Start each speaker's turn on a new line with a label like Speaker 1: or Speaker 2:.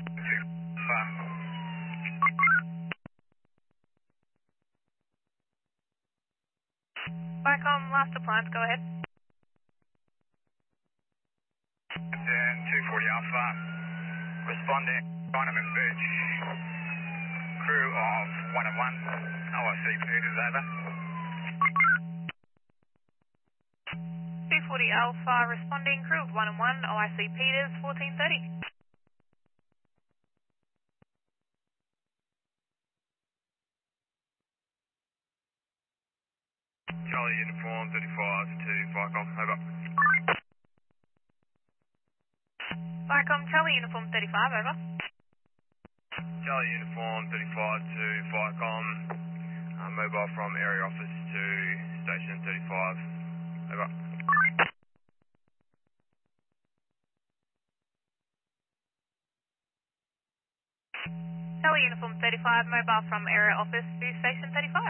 Speaker 1: Vicom, last appliance, go ahead.
Speaker 2: 240 Alpha, responding, Dynamo Beach, crew of 101, OIC Peters, over.
Speaker 1: 240 Alpha, responding, crew of 101, OIC Peters, 1430.
Speaker 2: Charlie Uniform 35 to Vicom, over.
Speaker 1: Vicom, Charlie Uniform 35, over.
Speaker 2: Charlie Uniform 35 to Vicom, mobile from area office to station 35, over.
Speaker 1: Charlie Uniform 35, mobile from area office to station 35.